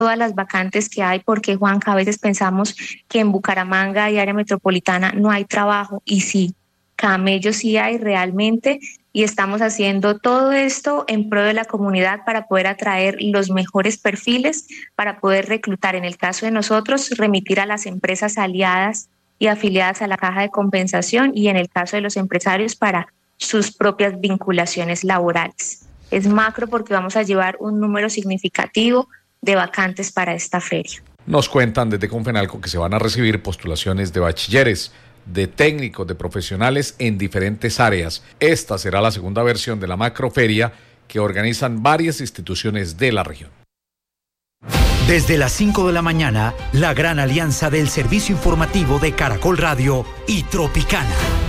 todas las vacantes que hay, porque Juanca, a veces pensamos que en Bucaramanga y área metropolitana no hay trabajo, y sí, camellos sí hay realmente, y estamos haciendo todo esto en pro de la comunidad para poder atraer los mejores perfiles, para poder reclutar, en el caso de nosotros, remitir a las empresas aliadas y afiliadas a la caja de compensación, y en el caso de los empresarios para sus propias vinculaciones laborales. Es macro porque vamos a llevar un número significativo de vacantes para esta feria. Nos cuentan desde Confenalco que se van a recibir postulaciones de bachilleres, de técnicos, de profesionales en diferentes áreas. Esta será la segunda versión de la macroferia que organizan varias instituciones de la región. Desde las 5 de la mañana, la gran alianza del servicio informativo de Caracol Radio y Tropicana.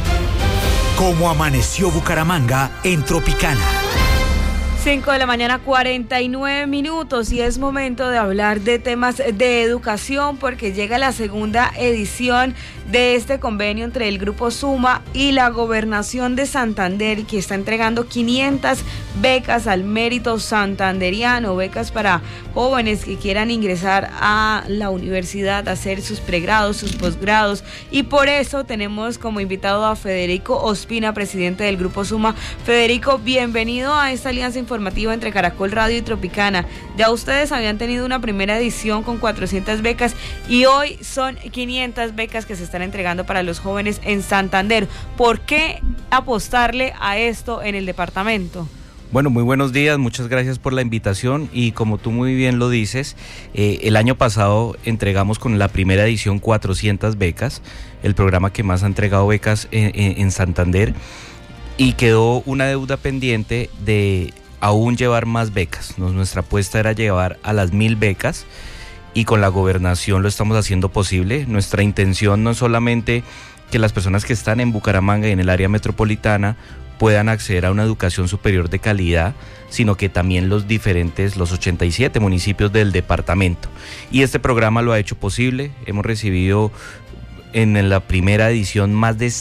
Cómo amaneció Bucaramanga en Tropicana. 5 de la mañana, 49 minutos, y es momento de hablar de temas de educación, porque llega la segunda edición de este convenio entre el Grupo Suma y la Gobernación de Santander, que está entregando 500 becas al mérito santanderiano, becas para jóvenes que quieran ingresar a la universidad, hacer sus pregrados, sus posgrados, y por eso tenemos como invitado a Federico Ospina, presidente del Grupo Suma. Federico, bienvenido a esta alianza informativa entre Caracol Radio y Tropicana. Ya ustedes habían tenido una primera edición con 400 becas y hoy son 500 becas que se están entregando para los jóvenes en Santander. ¿Por qué apostarle a esto en el departamento? Bueno, muy buenos días, muchas gracias por la invitación, y como tú muy bien lo dices, el año pasado entregamos con la primera edición 400 becas, el programa que más ha entregado becas en Santander, y quedó una deuda pendiente de aún llevar más becas. Nuestra apuesta era llevar a las 1000 becas, y con la gobernación lo estamos haciendo posible. Nuestra intención no es solamente que las personas que están en Bucaramanga y en el área metropolitana puedan acceder a una educación superior de calidad, sino que también los 87 municipios del departamento. Y este programa lo ha hecho posible. Hemos recibido en la primera edición más de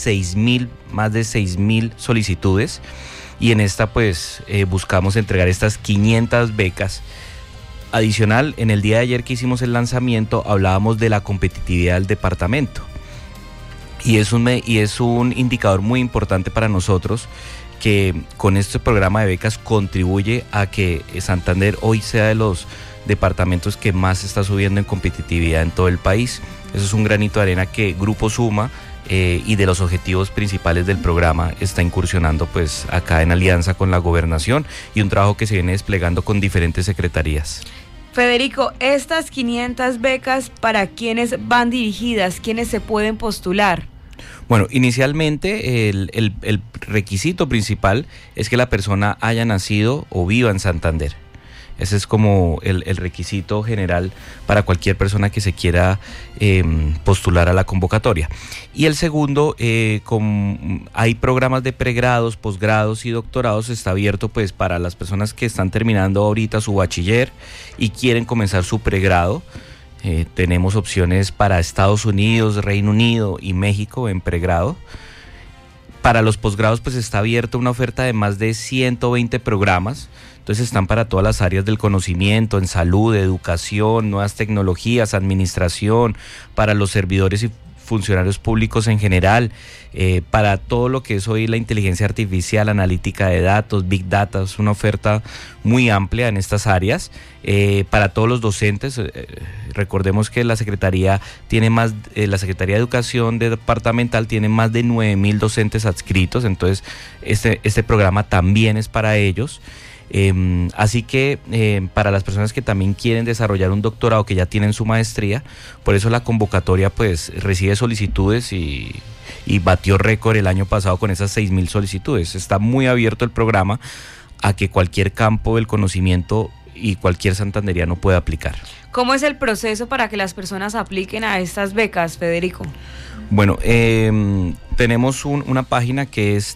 6.000 solicitudes, y en esta pues buscamos entregar estas 500 becas. Adicional, en el día de ayer que hicimos el lanzamiento hablábamos de la competitividad del departamento, y es un indicador muy importante para nosotros, que con este programa de becas contribuye a que Santander hoy sea de los departamentos que más está subiendo en competitividad en todo el país. Eso es un granito de arena que Grupo Suma, y de los objetivos principales del programa, está incursionando pues acá en alianza con la gobernación, y un trabajo que se viene desplegando con diferentes secretarías. Federico, estas 500 becas, ¿para quiénes van dirigidas? ¿Quiénes se pueden postular? Bueno, inicialmente el requisito principal es que la persona haya nacido o viva en Santander. Ese es como el requisito general para cualquier persona que se quiera postular a la convocatoria. Y el segundo, hay programas de pregrados, posgrados y doctorados. Está abierto pues para las personas que están terminando ahorita su bachiller y quieren comenzar su pregrado. Tenemos opciones para Estados Unidos, Reino Unido y México en pregrado. Para los posgrados pues está abierta una oferta de más de 120 programas. Entonces están para todas las áreas del conocimiento, en salud, educación, nuevas tecnologías, administración, para los servidores y funcionarios públicos en general, para todo lo que es hoy la inteligencia artificial, analítica de datos, big data. Es una oferta muy amplia en estas áreas. Para todos los docentes, recordemos que la Secretaría de Educación departamental tiene más de 9.000 docentes adscritos, entonces este programa también es para ellos. Así que para las personas que también quieren desarrollar un doctorado, que ya tienen su maestría, por eso la convocatoria pues recibe solicitudes y batió récord el año pasado con esas 6.000 solicitudes. Está muy abierto el programa a que cualquier campo del conocimiento y cualquier santanderiano pueda aplicar. ¿Cómo es el proceso para que las personas apliquen a estas becas, Federico? Bueno, tenemos una página que es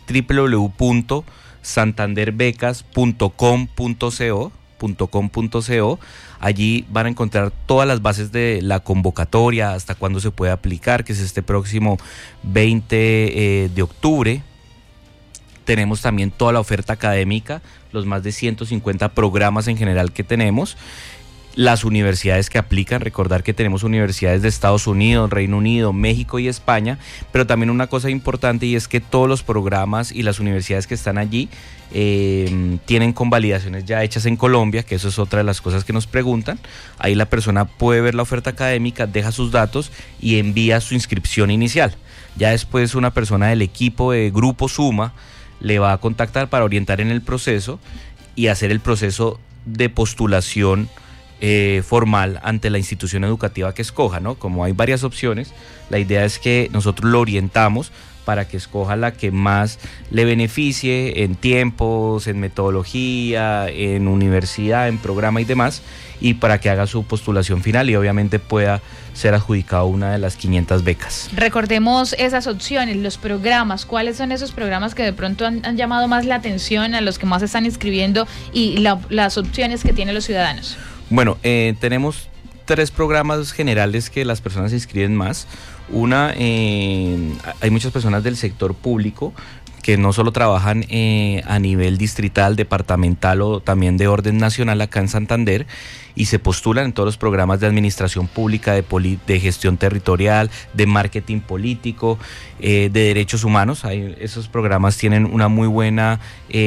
www.santanderbecas.com.co. Allí van a encontrar todas las bases de la convocatoria, hasta cuándo se puede aplicar, que es este próximo 20 de octubre. Tenemos también toda la oferta académica, los más de 150 programas en general que tenemos. las universidades que aplican, recordar que tenemos universidades de Estados Unidos, Reino Unido, México y España, pero también una cosa importante, y es que todos los programas y las universidades que están allí tienen convalidaciones ya hechas en Colombia, que eso es otra de las cosas que nos preguntan. Ahí la persona puede ver la oferta académica, deja sus datos y envía su inscripción inicial. Ya después una persona del equipo de Grupo Suma le va a contactar para orientar en el proceso y hacer el proceso de postulación formal ante la institución educativa que escoja, ¿no? Como hay varias opciones, la idea es que nosotros lo orientamos para que escoja la que más le beneficie en tiempos, en metodología, en universidad, en programa y demás, y para que haga su postulación final y obviamente pueda ser adjudicado una de las 500 becas. Recordemos esas opciones, los programas. ¿Cuáles son esos programas que de pronto han llamado más la atención, a los que más se están inscribiendo, y las opciones que tienen los ciudadanos? Bueno, tenemos 3 programas generales que las personas se inscriben más. Una, hay muchas personas del sector público que no solo trabajan a nivel distrital, departamental o también de orden nacional acá en Santander, y se postulan en todos los programas de administración pública, de gestión territorial, de marketing político, de derechos humanos. Esos programas tienen una muy buena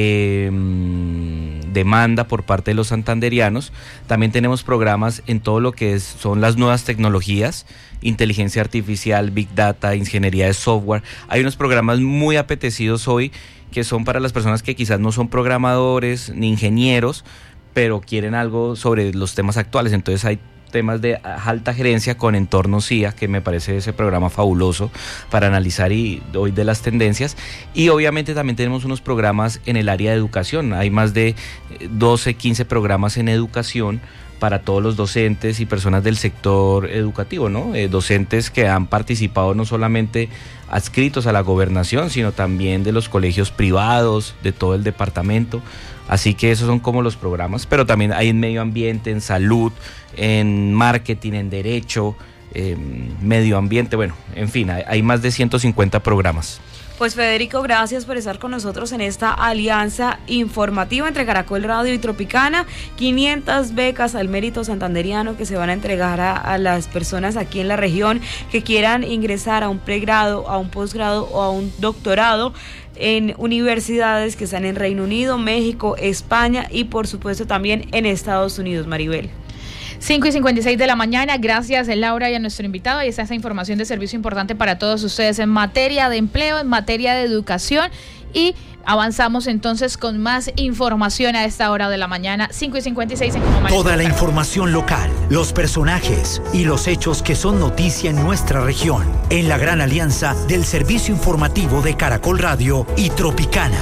demanda por parte de los santanderianos. También tenemos programas en todo lo que son las nuevas tecnologías, inteligencia artificial, big data, ingeniería de software. Hay unos programas muy apetecidos hoy que son para las personas que quizás no son programadores ni ingenieros, pero quieren algo sobre los temas actuales. Entonces hay temas de alta gerencia con entorno CIA, que me parece ese programa fabuloso para analizar hoy de las tendencias. Y obviamente también tenemos unos programas en el área de educación. Hay más de 12, 15 programas en educación para todos los docentes y personas del sector educativo, ¿no? Docentes que han participado no solamente adscritos a la gobernación, sino también de los colegios privados, de todo el departamento. Así que esos son como los programas, pero también hay en medio ambiente, en salud, en marketing, en derecho, medio ambiente, bueno, en fin, hay más de 150 programas. Pues Federico, gracias por estar con nosotros en esta alianza informativa entre Caracol Radio y Tropicana. 500 becas al mérito santanderiano que se van a entregar a las personas aquí en la región que quieran ingresar a un pregrado, a un posgrado o a un doctorado en universidades que están en Reino Unido, México, España y por supuesto también en Estados Unidos, Maribel. 5:56 de la mañana, gracias Laura y a nuestro invitado. Ahí está esa información de servicio importante para todos ustedes en materia de empleo, en materia de educación, y avanzamos entonces con más información a esta hora de la mañana, 5:56 en Como Toda la información local, los personajes y los hechos que son noticia en nuestra región, en la gran alianza del servicio informativo de Caracol Radio y Tropicana.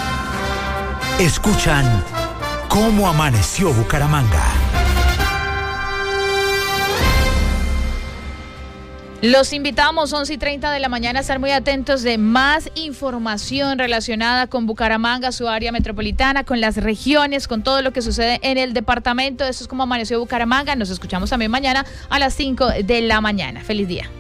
Escuchan Cómo Amaneció Bucaramanga. Los invitamos 11:30 de la mañana a estar muy atentos de más información relacionada con Bucaramanga, su área metropolitana, con las regiones, con todo lo que sucede en el departamento. Eso es Como Amaneció Bucaramanga. Nos escuchamos también mañana a las 5 de la mañana. Feliz día.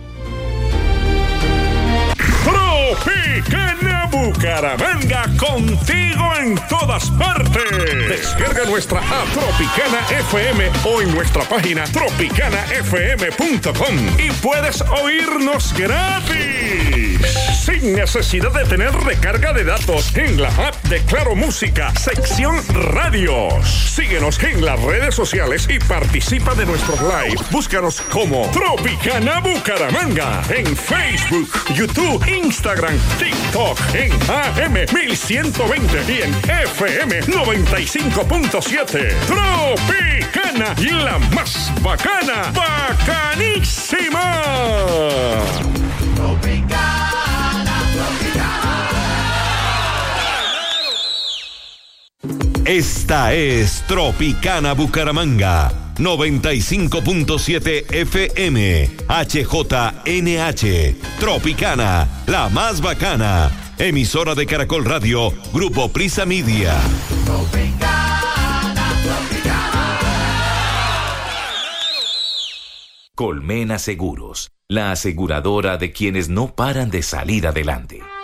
Tropicana Bucaramanga, contigo en todas partes. Descarga nuestra app Tropicana FM o en nuestra página tropicanafm.com y puedes oírnos gratis, sin necesidad de tener recarga de datos, en la app de Claro Música, sección Radios. Síguenos en las redes sociales y participa de nuestros live. Búscanos como Tropicana Bucaramanga en Facebook, YouTube, Instagram, TikTok, en AM 1120 y en FM 95.7. Tropicana, la más bacana, bacanísima. Esta es Tropicana Bucaramanga, 95.7 FM, HJNH, Tropicana, la más bacana, emisora de Caracol Radio, Grupo Prisa Media. Colmena Seguros, la aseguradora de quienes no paran de salir adelante.